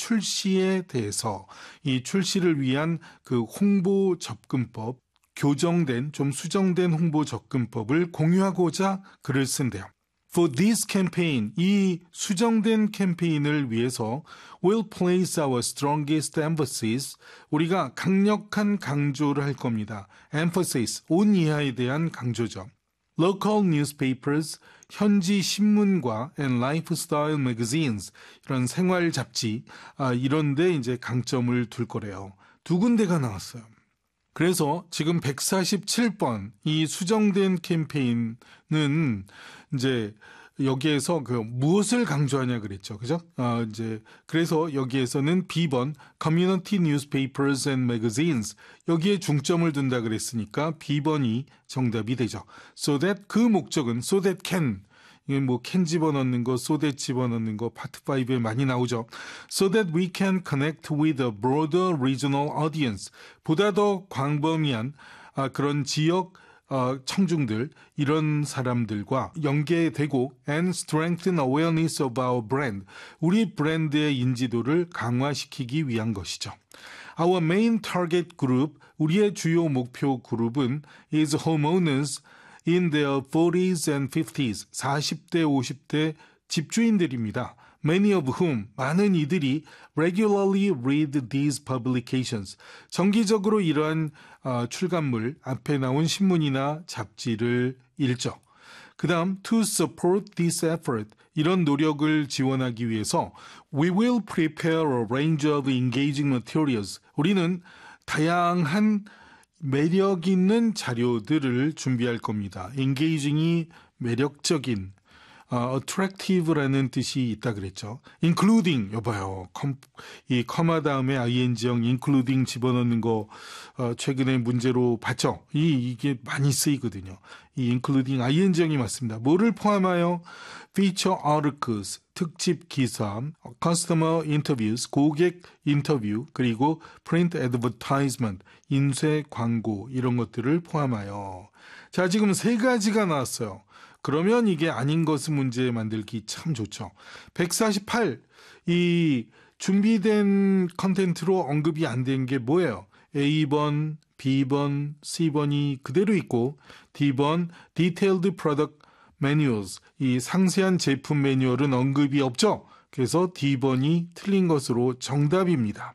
출시에 대해서 이 출시를 위한 그 홍보 접근법, 교정된 좀 수정된 홍보 접근법을 공유하고자 글을 쓴대요. For this campaign, 이 수정된 캠페인을 위해서 we'll place our strongest emphasis, 우리가 강력한 강조를 할 겁니다. emphasis, 온 이하에 대한 강조죠. Local newspapers, 현지 신문과 and lifestyle magazines, 이런 생활 잡지, 이런 데 이제 강점을 둘 거래요. 두 군데가 나왔어요. 그래서 지금 147번 이 수정된 캠페인은 이제 여기에서 그 무엇을 강조하냐 그랬죠. 그죠? 이제 그래서 여기에서는 B번 Community Newspapers and Magazines 여기에 중점을 둔다 그랬으니까 B번이 정답이 되죠. So that 그 목적은 so that can 이게 뭐 can 집어넣는 거, so that 집어넣는 거 파트 5에 많이 나오죠. So that we can connect with a broader regional audience. 보다 더 광범위한 그런 지역 청중들 이런 사람들과 연계되고 and strengthen awareness of our brand. 우리 브랜드의 인지도를 강화시키기 위한 것이죠. Our main target group, 우리의 주요 목표 그룹은 is homeowners in their 40s and 50s, 40대, 50대 집주인들입니다. Many of whom, 많은 이들이 regularly read these publications. 정기적으로 이러한 출간물, 앞에 나온 신문이나 잡지를 읽죠. 그 다음, to support this effort, 이런 노력을 지원하기 위해서 we will prepare a range of engaging materials. 우리는 다양한 매력 있는 자료들을 준비할 겁니다. engaging이 매력적인, attractive라는 뜻이 있다 그랬죠. including, 여봐요. 이 커마 다음에 ing형 including 집어넣는 거 최근에 문제로 봤죠. 이게 많이 쓰이거든요. 이 including ing형이 맞습니다. 뭐를 포함하여? feature articles, 특집 기사, customer interviews, 고객 인터뷰, 그리고 print advertisement, 인쇄 광고 이런 것들을 포함하여. 자, 지금 세 가지가 나왔어요. 그러면 이게 아닌 것은 문제 만들기 참 좋죠. 148, 이 준비된 컨텐츠로 언급이 안 된 게 뭐예요? A번, B번, C번이 그대로 있고 D번, Detailed Product Manuals, 이 상세한 제품 매뉴얼은 언급이 없죠. 그래서 D번이 틀린 것으로 정답입니다.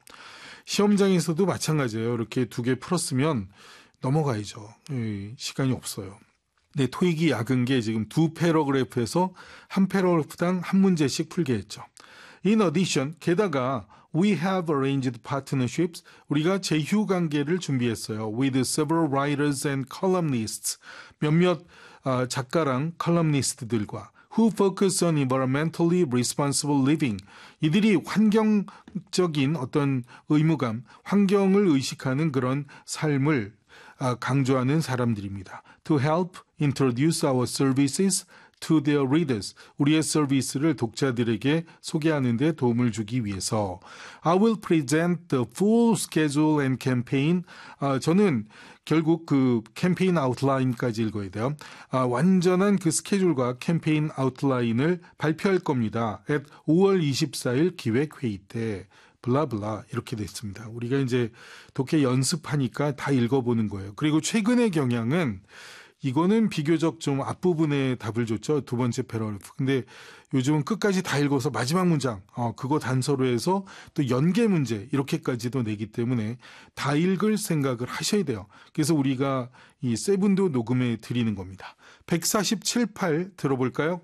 시험장에서도 마찬가지예요. 이렇게 두 개 풀었으면 넘어가야죠. 시간이 없어요. 네, 토익이 약은 게 지금 두 패러그래프에서 한 패러그래프당 한 문제씩 풀게 했죠. In addition, 게다가 we have arranged partnerships, 우리가 제휴 관계를 준비했어요. with several writers and columnists, 몇몇 작가랑 컬럼니스트들과 who focus on environmentally responsible living, 이들이 환경적인 어떤 의무감, 환경을 의식하는 그런 삶을 강조하는 사람들입니다. To help introduce our services to their readers. 우리의 서비스를 독자들에게 소개하는 데 도움을 주기 위해서. I will present the full schedule and campaign. 저는 결국 그 캠페인 아웃라인까지 읽어야 돼요. 완전한 그 스케줄과 캠페인 아웃라인을 발표할 겁니다. at 5월 24일 기획회의 때. 블라블라 이렇게 됐습니다. 우리가 이제 독해 연습하니까 다 읽어보는 거예요. 그리고 최근의 경향은 이거는 비교적 좀 앞부분에 답을 줬죠. 두 번째 패러그래프. 근데 요즘은 끝까지 다 읽어서 마지막 문장 그거 단서로 해서 또 연계 문제 이렇게까지도 내기 때문에 다 읽을 생각을 하셔야 돼요. 그래서 우리가 이 세븐도 녹음해 드리는 겁니다. 147.8 들어볼까요?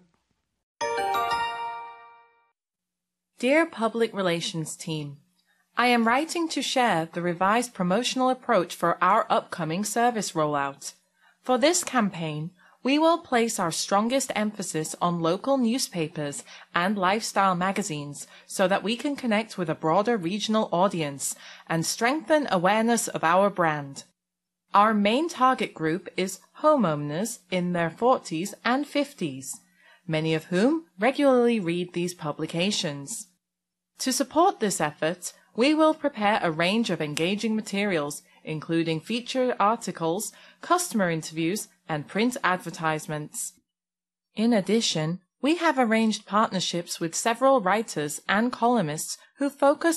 Dear Public Relations Team, I am writing to share the revised promotional approach for our upcoming service rollout. For this campaign, we will place our strongest emphasis on local newspapers and lifestyle magazines so that we can connect with a broader regional audience and strengthen awareness of our brand. Our main target group is homeowners in their 40s and 50s, many of whom regularly read these publications. To support this effort, we will prepare a range of engaging materials, including featured articles, customer interviews, and print advertisements. In addition, we have arranged partnerships with several writers and columnists who focus